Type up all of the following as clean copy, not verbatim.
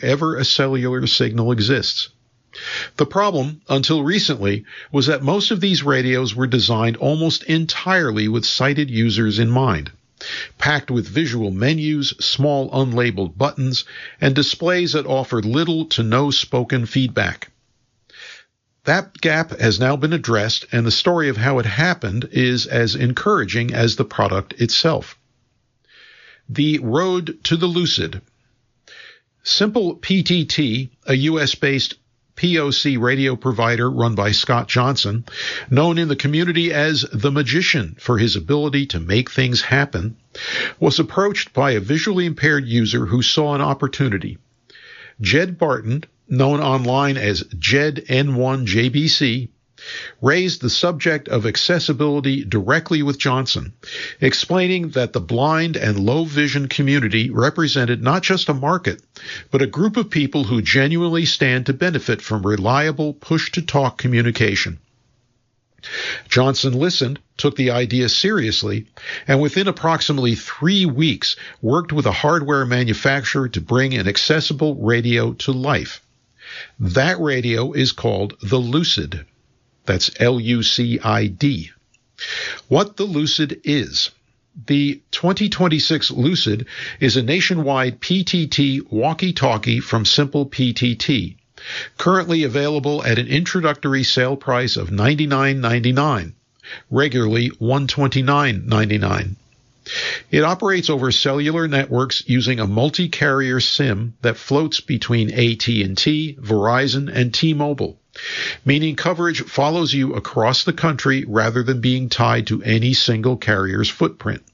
wherever a cellular signal exists. The problem, until recently, was that most of these radios were designed almost entirely with sighted users in mind, packed with visual menus, small unlabeled buttons, and displays that offered little to no spoken feedback. That gap has now been addressed, and the story of how it happened is as encouraging as the product itself. The road to the Lucid. Simple PTT, a U.S.-based POC radio provider run by Scott Johnson, known in the community as the Magician for his ability to make things happen, was approached by a visually impaired user who saw an opportunity. Jed Barton, known online as JedN1JBC, raised the subject of accessibility directly with Johnson, explaining that the blind and low vision community represented not just a market, but a group of people who genuinely stand to benefit from reliable push-to-talk communication. Johnson listened, took the idea seriously, and within approximately 3 weeks worked with a hardware manufacturer to bring an accessible radio to life. That radio is called the Lucid. That's Lucid. What the Lucid is. The 2026 Lucid is a nationwide PTT walkie-talkie from Simple PTT, currently available at an introductory sale price of $99.99, regularly $129.99. It operates over cellular networks using a multi-carrier SIM that floats between AT&T, Verizon, and T-Mobile, meaning coverage follows you across the country rather than being tied to any single carrier's footprint.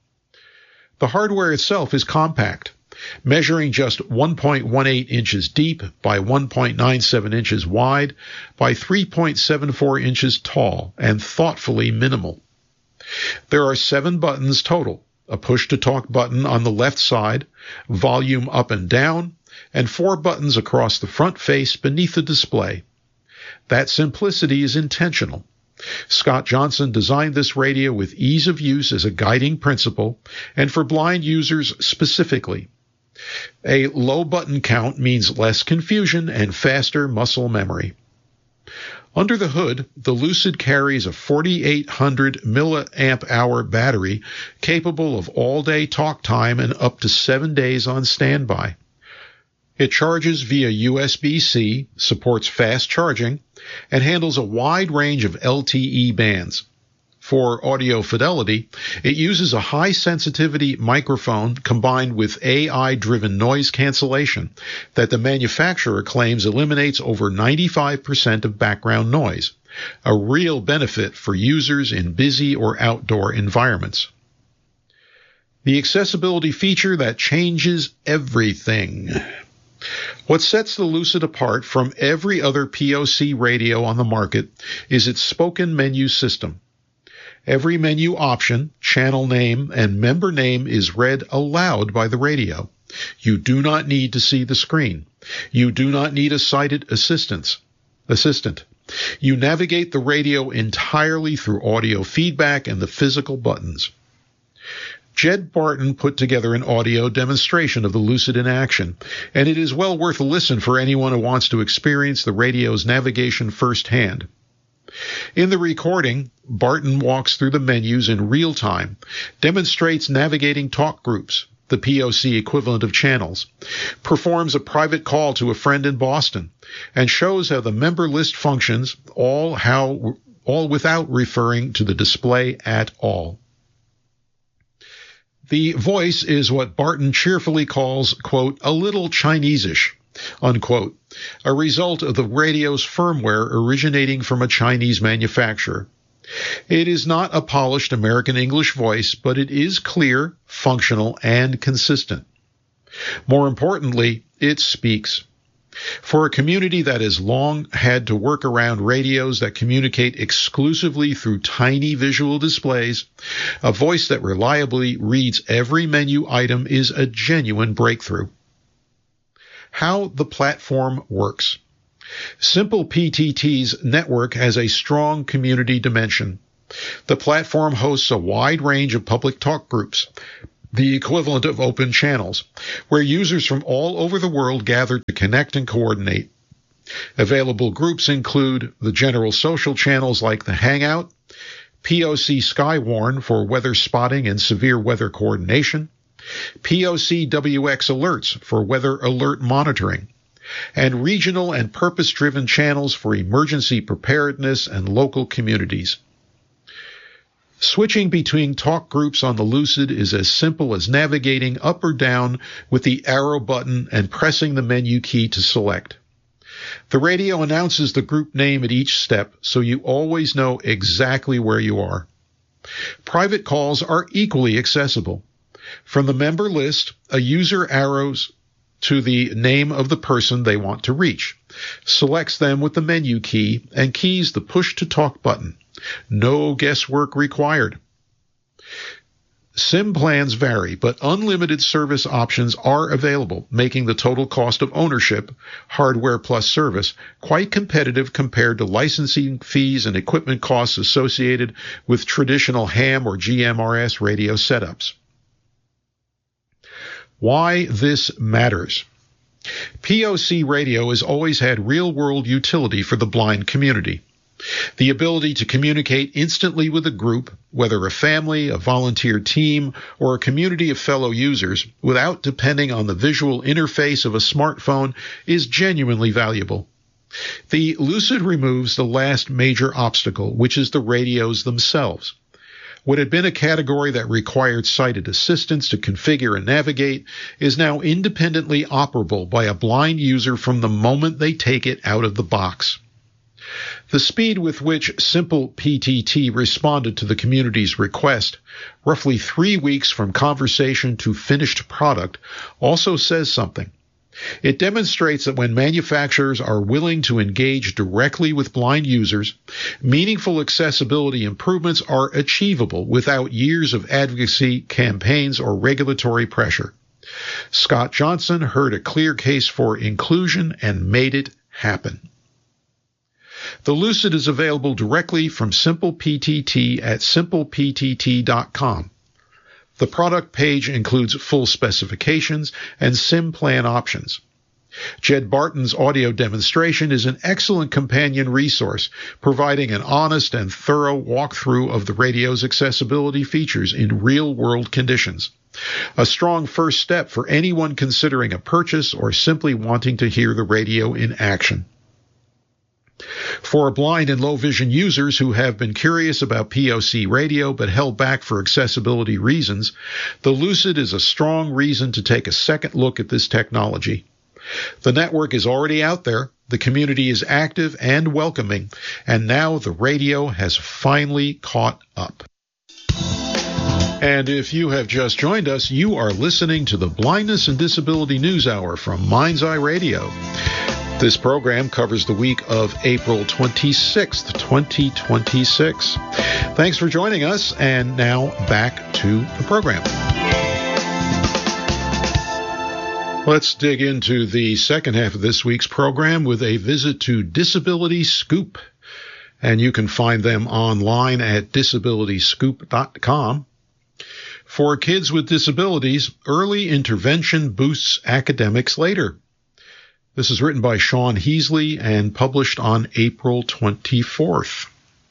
The hardware itself is compact, measuring just 1.18 inches deep by 1.97 inches wide by 3.74 inches tall and thoughtfully minimal. There are 7 buttons total, a push-to-talk button on the left side, volume up and down, and 4 buttons across the front face beneath the display. That simplicity is intentional. Scott Johnson designed this radio with ease of use as a guiding principle, and for blind users specifically. A low button count means less confusion and faster muscle memory. Under the hood, the Lucid carries a 4,800 milliamp-hour battery capable of all-day talk time and up to 7 days on standby. It charges via USB-C, supports fast charging, and handles a wide range of LTE bands. For audio fidelity, it uses a high-sensitivity microphone combined with AI-driven noise cancellation that the manufacturer claims eliminates over 95% of background noise, a real benefit for users in busy or outdoor environments. The accessibility feature that changes everything. What sets the Lucid apart from every other POC radio on the market is its spoken menu system. Every menu option, channel name, and member name is read aloud by the radio. You do not need to see the screen. You do not need a sighted assistant. You navigate the radio entirely through audio feedback and the physical buttons. Jed Barton put together an audio demonstration of the Lucid in action, and it is well worth a listen for anyone who wants to experience the radio's navigation firsthand. In the recording, Barton walks through the menus in real time, demonstrates navigating talk groups, the POC equivalent of channels, performs a private call to a friend in Boston, and shows how the member list functions, all without referring to the display at all. The voice is what Barton cheerfully calls, quote, a little Chinese-ish, unquote, a result of the radio's firmware originating from a Chinese manufacturer. It is not a polished American English voice, but it is clear, functional, and consistent. More importantly, it speaks. For a community that has long had to work around radios that communicate exclusively through tiny visual displays, a voice that reliably reads every menu item is a genuine breakthrough. How the platform works. Simple PTT's network has a strong community dimension. The platform hosts a wide range of public talk groups, the equivalent of open channels, where users from all over the world gather to connect and coordinate. Available groups include the general social channels like the Hangout, POC Skywarn for weather spotting and severe weather coordination, POC WX Alerts for weather alert monitoring, and regional and purpose-driven channels for emergency preparedness and local communities. Switching between talk groups on the Lucid is as simple as navigating up or down with the arrow button and pressing the menu key to select. The radio announces the group name at each step, so you always know exactly where you are. Private calls are equally accessible. From the member list, a user arrows to the name of the person they want to reach, selects them with the menu key, and keys the push-to-talk button. No guesswork required. SIM plans vary, but unlimited service options are available, making the total cost of ownership, hardware plus service, quite competitive compared to licensing fees and equipment costs associated with traditional ham or GMRS radio setups. Why this matters. POC radio has always had real-world utility for the blind community. The ability to communicate instantly with a group, whether a family, a volunteer team, or a community of fellow users, without depending on the visual interface of a smartphone, is genuinely valuable. The Lucid removes the last major obstacle, which is the radios themselves. What had been a category that required sighted assistance to configure and navigate is now independently operable by a blind user from the moment they take it out of the box. The speed with which Simple PTT responded to the community's request, roughly 3 weeks from conversation to finished product, also says something. It demonstrates that when manufacturers are willing to engage directly with blind users, meaningful accessibility improvements are achievable without years of advocacy campaigns or regulatory pressure. Scott Johnson heard a clear case for inclusion and made it happen. The Lucid is available directly from Simple PTT at simpleptt.com. The product page includes full specifications and SIM plan options. Jed Barton's audio demonstration is an excellent companion resource, providing an honest and thorough walkthrough of the radio's accessibility features in real-world conditions. A strong first step for anyone considering a purchase or simply wanting to hear the radio in action. For blind and low vision users who have been curious about POC radio but held back for accessibility reasons, the Lucid is a strong reason to take a second look at this technology. The network is already out there, the community is active and welcoming, and now the radio has finally caught up. And if you have just joined us, you are listening to the Blindness and Disability News Hour from Mind's Eye Radio. This program covers the week of April 26th, 2026. Thanks for joining us, and now back to the program. Let's dig into the second half of this week's program with a visit to Disability Scoop, and you can find them online at disabilityscoop.com. For kids with disabilities, early intervention boosts academics later. This is written by Sean Heasley and published on April 24th.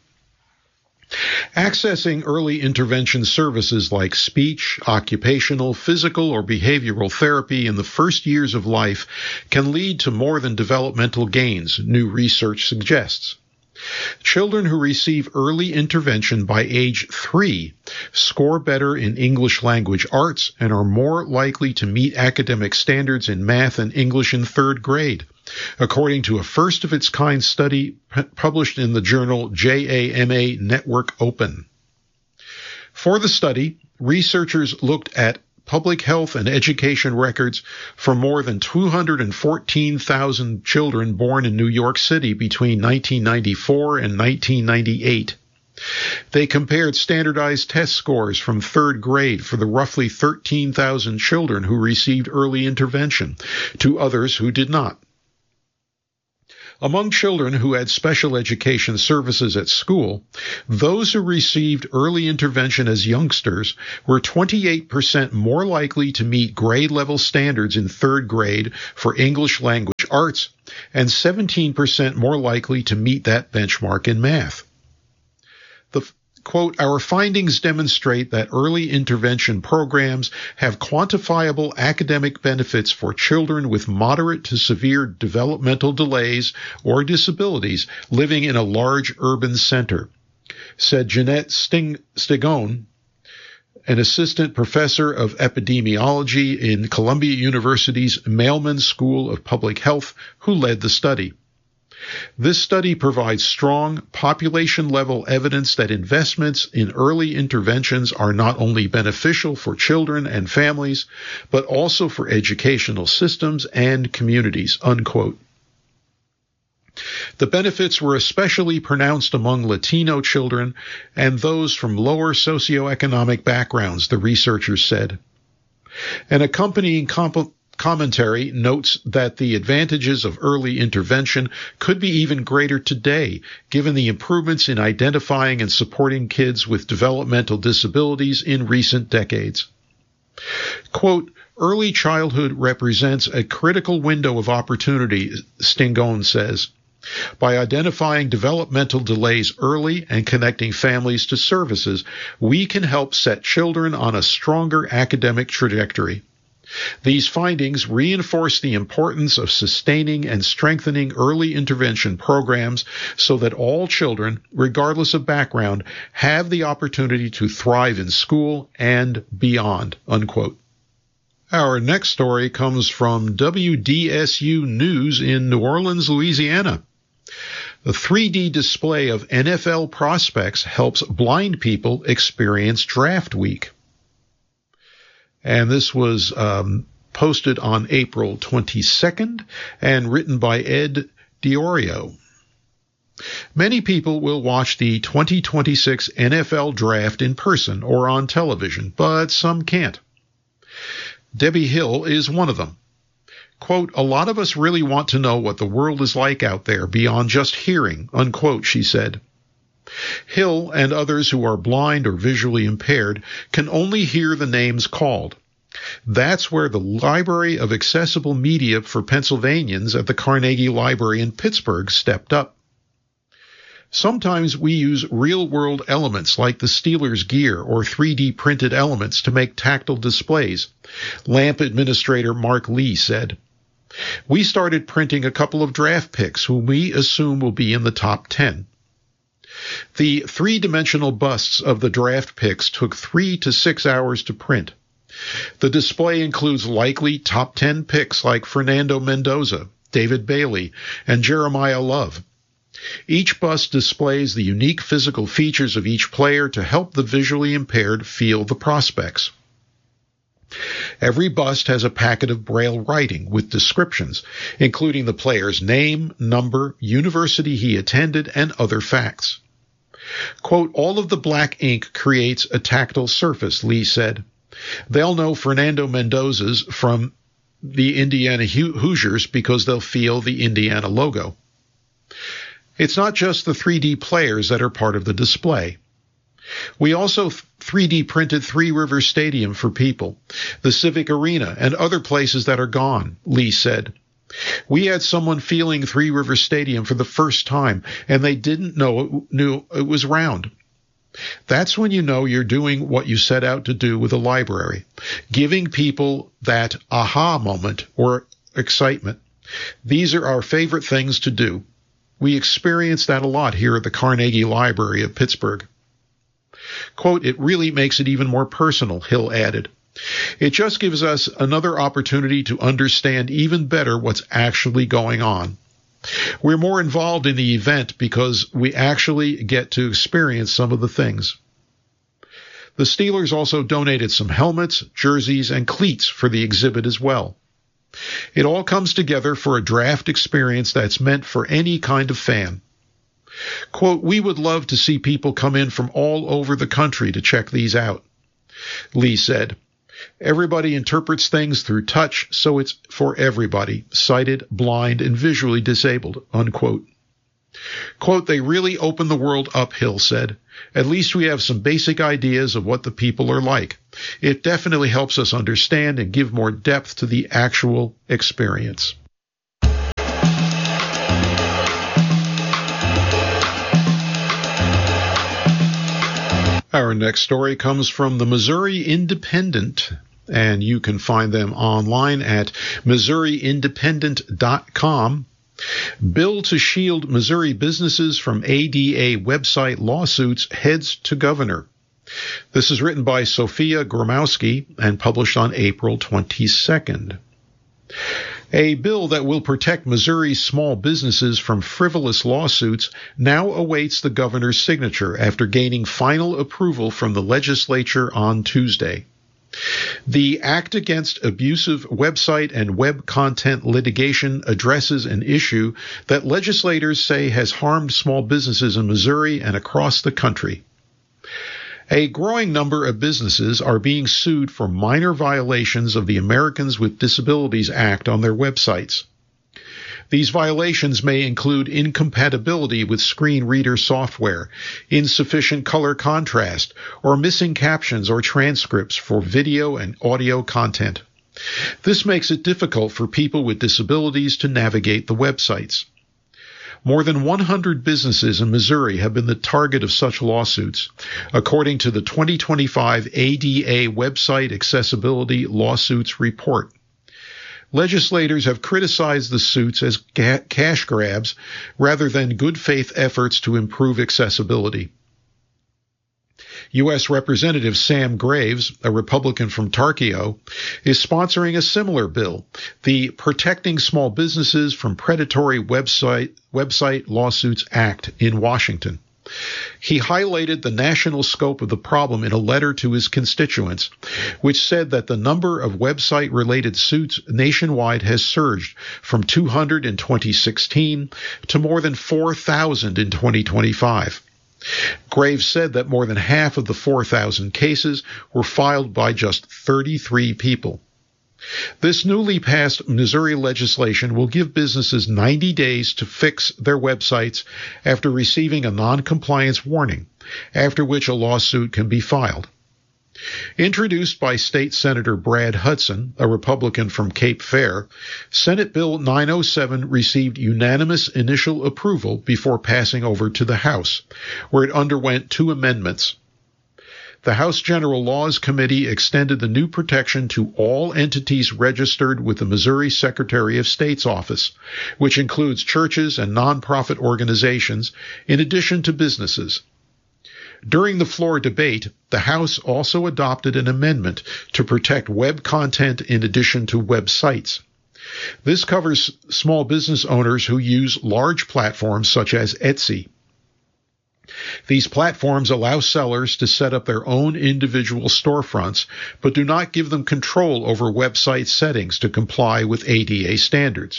Accessing early intervention services like speech, occupational, physical, or behavioral therapy in the first years of life can lead to more than developmental gains, new research suggests. Children who receive early intervention by age 3 score better in English language arts and are more likely to meet academic standards in math and English in 3rd grade, according to a first-of-its-kind study published in the journal JAMA Network Open. For the study, researchers looked at public health and education records for more than 214,000 children born in New York City between 1994 and 1998. They compared standardized test scores from 3rd grade for the roughly 13,000 children who received early intervention to others who did not. Among children who had special education services at school, those who received early intervention as youngsters were 28% more likely to meet grade-level standards in third grade for English language arts and 17% more likely to meet that benchmark in math. Quote, our findings demonstrate that early intervention programs have quantifiable academic benefits for children with moderate to severe developmental delays or disabilities living in a large urban center, said Jeanette Stigone, an assistant professor of epidemiology in Columbia University's Mailman School of Public Health, who led the study. This study provides strong population-level evidence that investments in early interventions are not only beneficial for children and families, but also for educational systems and communities, unquote. The benefits were especially pronounced among Latino children and those from lower socioeconomic backgrounds, the researchers said. An accompanying commentary notes that the advantages of early intervention could be even greater today, given the improvements in identifying and supporting kids with developmental disabilities in recent decades. Quote, early childhood represents a critical window of opportunity, Stingone says. By identifying developmental delays early and connecting families to services, we can help set children on a stronger academic trajectory. These findings reinforce the importance of sustaining and strengthening early intervention programs so that all children, regardless of background, have the opportunity to thrive in school and beyond, unquote. Our next story comes from WDSU News in New Orleans, Louisiana. The 3D display of NFL prospects helps blind people experience draft week. And this was posted on April 22nd and written by Ed Diorio. Many people will watch the 2026 NFL draft in person or on television, but some can't. Debbie Hill is one of them. Quote, a lot of us really want to know what the world is like out there beyond just hearing, unquote, she said. Hill and others who are blind or visually impaired can only hear the names called. That's where the Library of Accessible Media for Pennsylvanians at the Carnegie Library in Pittsburgh stepped up. Sometimes we use real-world elements like the Steelers gear or 3D printed elements to make tactile displays, LAMP administrator Mark Lee said. We started printing a couple of draft picks whom we assume will be in the top 10. The three-dimensional busts of the draft picks took 3 to 6 hours to print. The display includes likely top 10 picks like Fernando Mendoza, David Bailey, and Jeremiah Love. Each bust displays the unique physical features of each player to help the visually impaired feel the prospects. Every bust has a packet of Braille writing with descriptions, including the player's name, number, university he attended, and other facts. Quote, all of the black ink creates a tactile surface, Lee said. They'll know Fernando Mendoza's from the Indiana Hoosiers because they'll feel the Indiana logo. It's not just the 3D players that are part of the display. We also 3D printed Three Rivers Stadium for people, the Civic Arena, and other places that are gone, Lee said. We had someone feeling Three Rivers Stadium for the first time, and they didn't know it was round. That's when you know you're doing what you set out to do with a library, giving people that aha moment or excitement. These are our favorite things to do. We experience that a lot here at the Carnegie Library of Pittsburgh. Quote, it really makes it even more personal, Hill added. It just gives us another opportunity to understand even better what's actually going on. We're more involved in the event because we actually get to experience some of the things. The Steelers also donated some helmets, jerseys, and cleats for the exhibit as well. It all comes together for a draft experience that's meant for any kind of fan. Quote, we would love to see people come in from all over the country to check these out, Lee said. Everybody interprets things through touch, so it's for everybody, sighted, blind, and visually disabled, unquote. Quote, they really open the world up, Hill said. At least we have some basic ideas of what the people are like. It definitely helps us understand and give more depth to the actual experience. Our next story comes from the Missouri Independent, and you can find them online at MissouriIndependent.com. Bill to shield Missouri businesses from ADA website lawsuits heads to governor. This is written by Sophia Gromowski and published on April 22nd. A bill that will protect Missouri's small businesses from frivolous lawsuits now awaits the governor's signature after gaining final approval from the legislature on Tuesday. The Act Against Abusive Website and Web Content Litigation addresses an issue that legislators say has harmed small businesses in Missouri and across the country. A growing number of businesses are being sued for minor violations of the Americans with Disabilities Act on their websites. These violations may include incompatibility with screen reader software, insufficient color contrast, or missing captions or transcripts for video and audio content. This makes it difficult for people with disabilities to navigate the websites. More than 100 businesses in Missouri have been the target of such lawsuits, according to the 2025 ADA Website Accessibility Lawsuits Report. Legislators have criticized the suits as cash grabs rather than good faith efforts to improve accessibility. U.S. Representative Sam Graves, a Republican from Tarkio, is sponsoring a similar bill, the Protecting Small Businesses from Predatory Website Lawsuits Act in Washington. He highlighted the national scope of the problem in a letter to his constituents, which said that the number of website-related suits nationwide has surged from 200 in 2016 to more than 4,000 in 2025. Graves said that more than half of the 4,000 cases were filed by just 33 people. This newly passed Missouri legislation will give businesses 90 days to fix their websites after receiving a non-compliance warning, after which a lawsuit can be filed. Introduced by State Senator Brad Hudson, a Republican from Cape Fear, Senate Bill 907 received unanimous initial approval before passing over to the House, where it underwent 2 amendments. The House General Laws Committee extended the new protection to all entities registered with the Missouri Secretary of State's office, which includes churches and nonprofit organizations, in addition to businesses. During the floor debate, the House also adopted an amendment to protect web content in addition to websites. This covers small business owners who use large platforms such as Etsy. These platforms allow sellers to set up their own individual storefronts, but do not give them control over website settings to comply with ADA standards.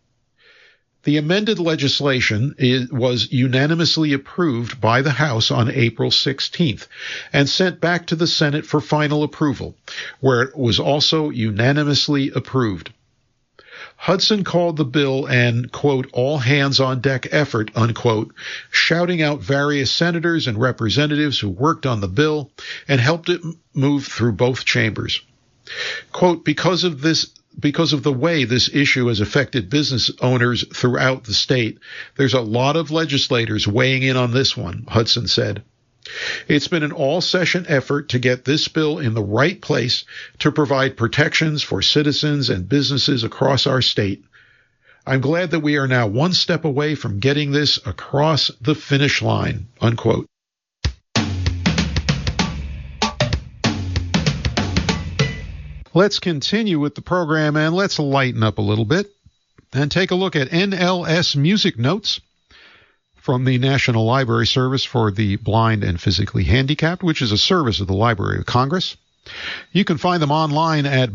The amended legislation was unanimously approved by the House on April 16th and sent back to the Senate for final approval, where it was also unanimously approved. Hudson called the bill an, quote, all-hands-on-deck effort, unquote, shouting out various senators and representatives who worked on the bill and helped it move through both chambers. Quote, because of the way this issue has affected business owners throughout the state, there's a lot of legislators weighing in on this one, Hudson said. It's been an all-session effort to get this bill in the right place to provide protections for citizens and businesses across our state. I'm glad that we are now one step away from getting this across the finish line, unquote. Let's continue with the program and let's lighten up a little bit and take a look at NLS Music Notes from the National Library Service for the Blind and Physically Handicapped, which is a service of the Library of Congress. You can find them online at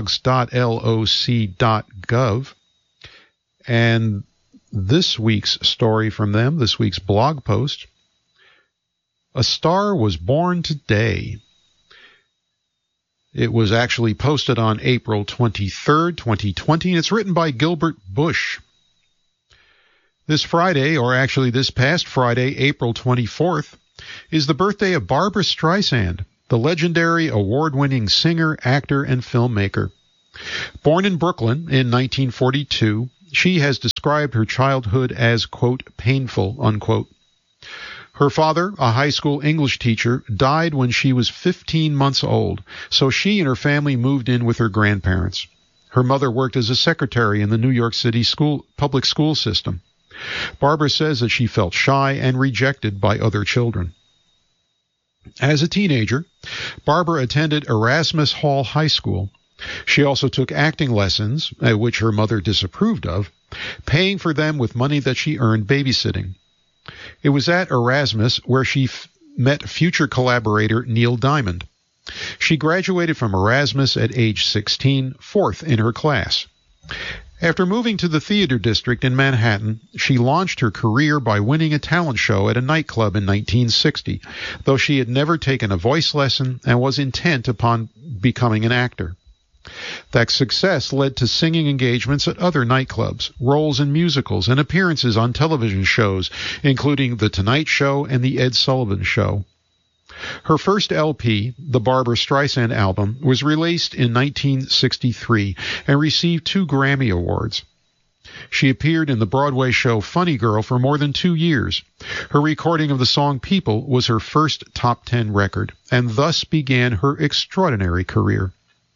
blogs.loc.gov. And this week's story from them, this week's blog post, A Star Was Born Today. It was actually posted on April 23rd, 2020, and it's written by Gilbert Bush. This Friday, or actually this past Friday, April 24th, is the birthday of Barbra Streisand, the legendary award-winning singer, actor, and filmmaker. Born in Brooklyn in 1942, she has described her childhood as, quote, painful, unquote. Her father, a high school English teacher, died when she was 15 months old, so she and her family moved in with her grandparents. Her mother worked as a secretary in the New York City public school system. Barbra says that she felt shy and rejected by other children. As a teenager, Barbra attended Erasmus Hall High School. She also took acting lessons, which her mother disapproved of, paying for them with money that she earned babysitting. It was at Erasmus where she met future collaborator Neil Diamond. She graduated from Erasmus at age 16, fourth in her class. After moving to the theater district in Manhattan, she launched her career by winning a talent show at a nightclub in 1960, though she had never taken a voice lesson and was intent upon becoming an actor. That success led to singing engagements at other nightclubs, roles in musicals, and appearances on television shows, including The Tonight Show and The Ed Sullivan Show. Her first LP, the Barbra Streisand album, was released in 1963 and received 2 Grammy Awards. She appeared in the Broadway show Funny Girl for more than 2 years. Her recording of the song People was her first top 10 record, and thus began her extraordinary career.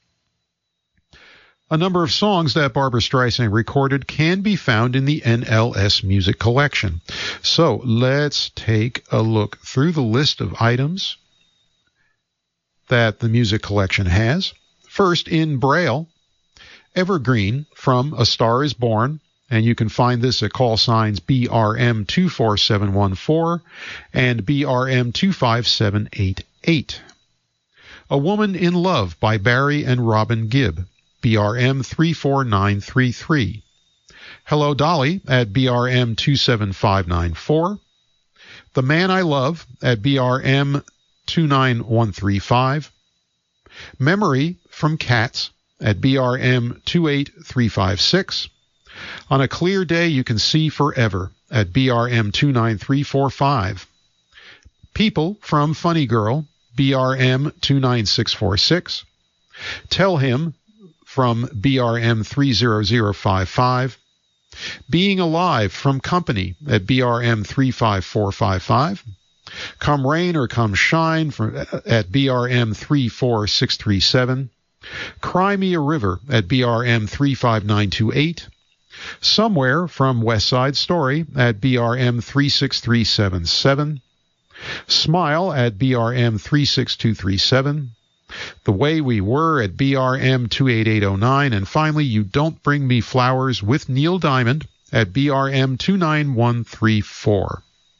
A number of songs that Barbra Streisand recorded can be found in the NLS Music Collection. So let's take a look through the list of items that the music collection has. First, in Braille, Evergreen from A Star is Born, and you can find this at call signs BRM 24714 and BRM 25788. A Woman in Love by Barry and Robin Gibb, BRM 34933. Hello Dolly at BRM 27594. The Man I Love at BRM 29135. Memory from Cats at BRM 28356. On a Clear Day You Can See Forever at BRM 29345. People from Funny Girl, BRM 29646. Tell Him from BRM 30055. Being Alive from Company at BRM 35455. Come Rain or Come Shine at BRM 34637. Cry Me a River at BRM 35928. Somewhere from West Side Story at BRM 36377. Smile at BRM 36237. The Way We Were at BRM 28809, and finally, You Don't Bring Me Flowers with Neil Diamond at BRM 29134.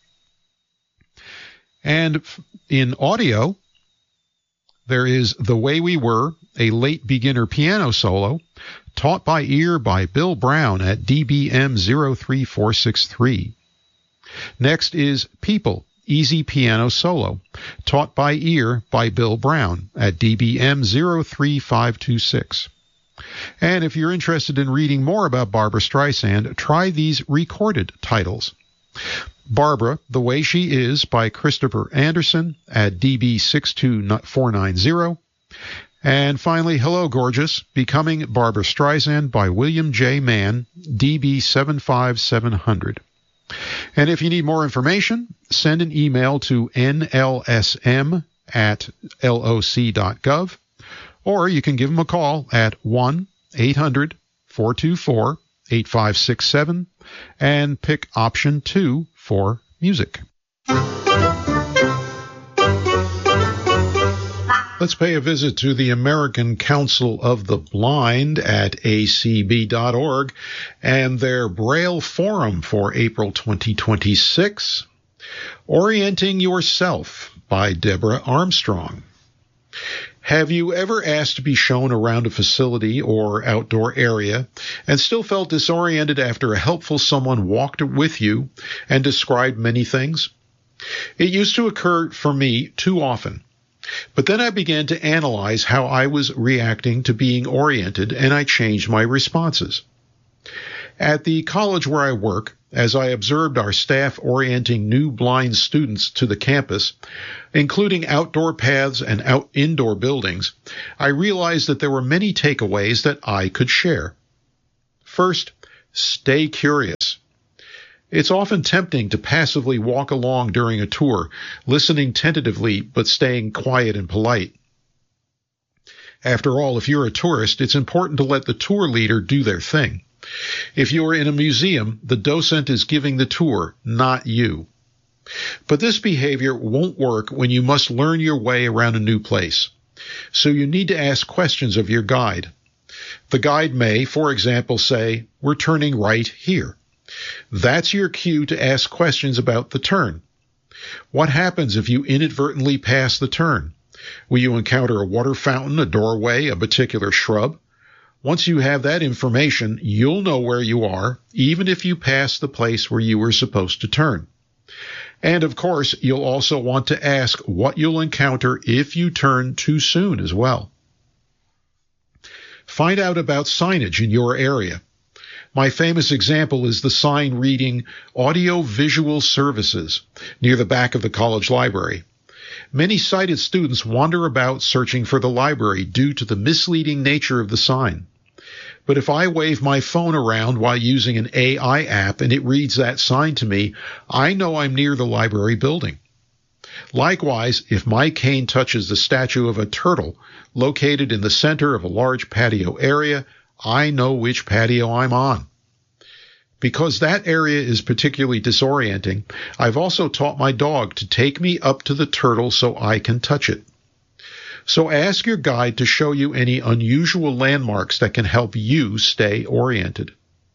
And in audio, there is The Way We Were, a late beginner piano solo, taught by ear by Bill Brown at DBM 03463. Next is People, easy piano solo, taught by ear by Bill Brown at DBM 03526. And if you're interested in reading more about Barbra Streisand, try these recorded titles. Barbra, The Way She Is by Christopher Anderson at DB 62490. And finally, Hello Gorgeous, Becoming Barbra Streisand by William J. Mann, DB 75700. And if you need more information, send an email to nlsm@loc.gov, or you can give them a call at 1-800-424-8567 and pick option 2 for music. Let's pay a visit to the American Council of the Blind at acb.org and their Braille Forum for April 2026, Orienting Yourself by Deborah Armstrong. Have you ever asked to be shown around a facility or outdoor area and still felt disoriented after a helpful someone walked with you and described many things? It used to occur for me too often. But then I began to analyze how I was reacting to being oriented, and I changed my responses. At the college where I work, as I observed our staff orienting new blind students to the campus, including outdoor paths and indoor buildings, I realized that there were many takeaways that I could share. First, stay curious. It's often tempting to passively walk along during a tour, listening tentatively but staying quiet and polite. After all, if you're a tourist, it's important to let the tour leader do their thing. If you are in a museum, the docent is giving the tour, not you. But this behavior won't work when you must learn your way around a new place. So you need to ask questions of your guide. The guide may, for example, say, "We're turning right here." That's your cue to ask questions about the turn. What happens if you inadvertently pass the turn? Will you encounter a water fountain, a doorway, a particular shrub? Once you have that information, you'll know where you are, even if you pass the place where you were supposed to turn. And of course, you'll also want to ask what you'll encounter if you turn too soon as well. Find out about signage in your area. My famous example is the sign reading Audio-Visual Services near the back of the college library. Many sighted students wander about searching for the library due to the misleading nature of the sign. But if I wave my phone around while using an AI app and it reads that sign to me, I know I'm near the library building. Likewise, if my cane touches the statue of a turtle located in the center of a large patio area, I know which patio I'm on. Because that area is particularly disorienting, I've also taught my dog to take me up to the turtle so I can touch it. So ask your guide to show you any unusual landmarks that can help you stay oriented.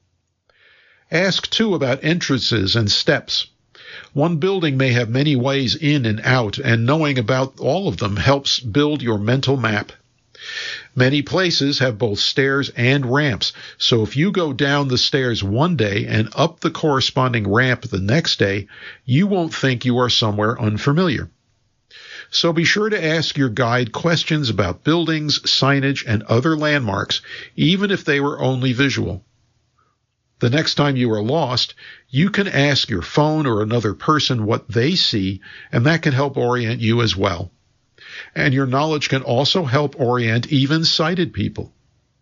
Ask, too, about entrances and steps. One building may have many ways in and out, and knowing about all of them helps build your mental map. Many places have both stairs and ramps, so if you go down the stairs one day and up the corresponding ramp the next day, you won't think you are somewhere unfamiliar. So be sure to ask your guide questions about buildings, signage, and other landmarks, even if they were only visual. The next time you are lost, you can ask your phone or another person what they see, and that can help orient you as well. And your knowledge can also help orient even sighted people.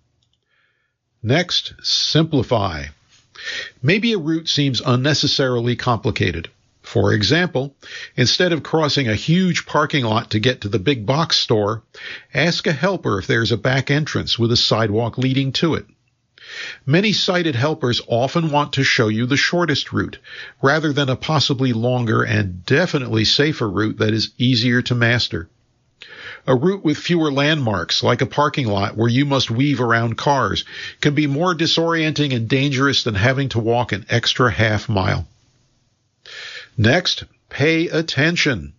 Next, simplify. Maybe a route seems unnecessarily complicated. For example, instead of crossing a huge parking lot to get to the big box store, ask a helper if there's a back entrance with a sidewalk leading to it. Many sighted helpers often want to show you the shortest route, rather than a possibly longer and definitely safer route that is easier to master. A route with fewer landmarks, like a parking lot where you must weave around cars, can be more disorienting and dangerous than having to walk an extra half mile. Next, pay attention.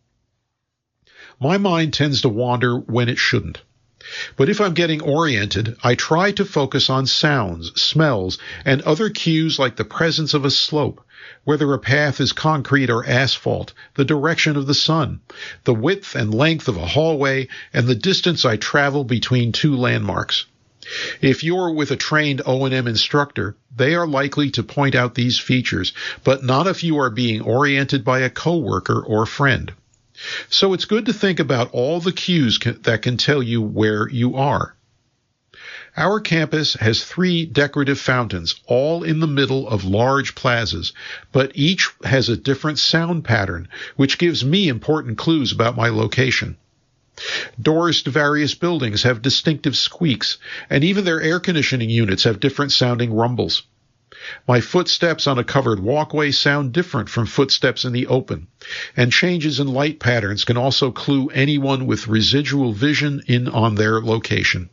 My mind tends to wander when it shouldn't. But if I'm getting oriented, I try to focus on sounds, smells, and other cues like the presence of a slope, whether a path is concrete or asphalt, the direction of the sun, the width and length of a hallway, and the distance I travel between two landmarks. If you're with a trained O&M instructor, they are likely to point out these features, but not if you are being oriented by a coworker or friend. So it's good to think about all the cues that can tell you where you are. Our campus has 3 decorative fountains, all in the middle of large plazas, but each has a different sound pattern, which gives me important clues about my location. Doors to various buildings have distinctive squeaks, and even their air conditioning units have different sounding rumbles. My footsteps on a covered walkway sound different from footsteps in the open, and changes in light patterns can also clue anyone with residual vision in on their location.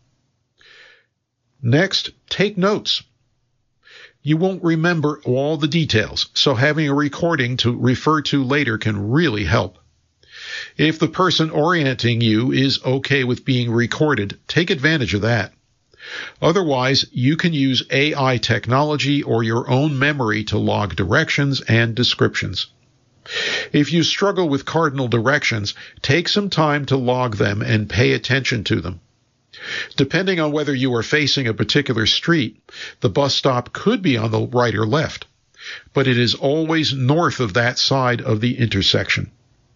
Next, take notes. You won't remember all the details, so having a recording to refer to later can really help. If the person orienting you is okay with being recorded, take advantage of that. Otherwise, you can use AI technology or your own memory to log directions and descriptions. If you struggle with cardinal directions, take some time to log them and pay attention to them. Depending on whether you are facing a particular street, the bus stop could be on the right or left, but it is always north of that side of the intersection.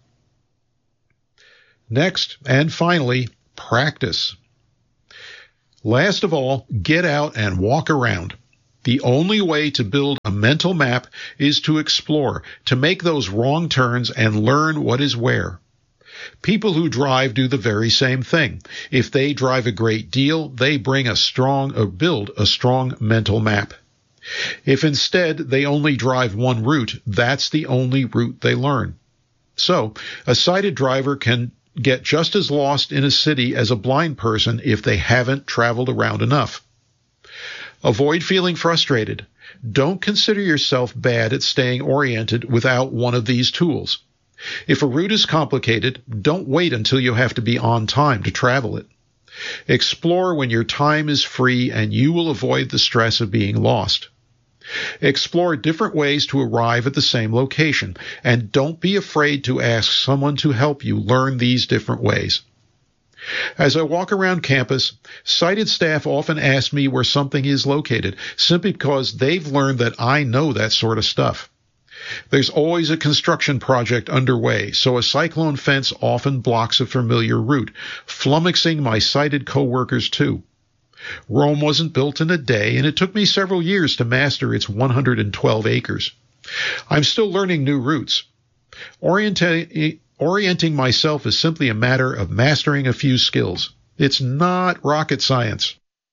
Next, and finally, practice. Last of all, get out and walk around. The only way to build a mental map is to explore, to make those wrong turns and learn what is where. People who drive do the very same thing. If they drive a great deal, they build a strong mental map. If instead they only drive one route, that's the only route they learn. So, a sighted driver can get just as lost in a city as a blind person if they haven't traveled around enough. Avoid feeling frustrated. Don't consider yourself bad at staying oriented without one of these tools. If a route is complicated, don't wait until you have to be on time to travel it. Explore when your time is free and you will avoid the stress of being lost. Explore different ways to arrive at the same location, and don't be afraid to ask someone to help you learn these different ways. As I walk around campus, sighted staff often ask me where something is located, simply because they've learned that I know that sort of stuff. There's always a construction project underway, so a cyclone fence often blocks a familiar route, flummoxing my sighted coworkers too. Rome wasn't built in a day, and it took me several years to master its 112 acres. I'm still learning new routes. Orienting myself is simply a matter of mastering a few skills. It's not rocket science.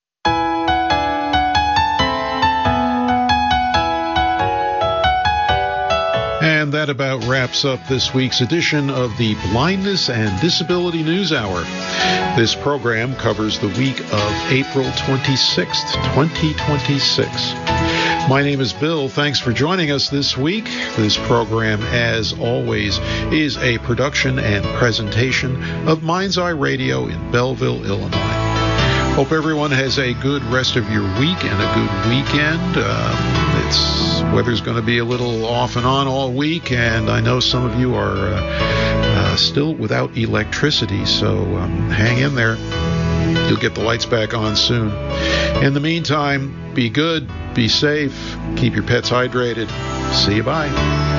And that about wraps up this week's edition of the Blindness and Disability News Hour. This program covers the week of April 26th, 2026. My name is Bill. Thanks for joining us this week. This program, as always, is a production and presentation of Mind's Eye Radio in Belleville, Illinois. Hope everyone has a good rest of your week and a good weekend. Weather's going to be a little off and on all week, and I know some of you are still without electricity, so hang in there. You'll get the lights back on soon. In the meantime, be good, be safe, keep your pets hydrated. See you, bye.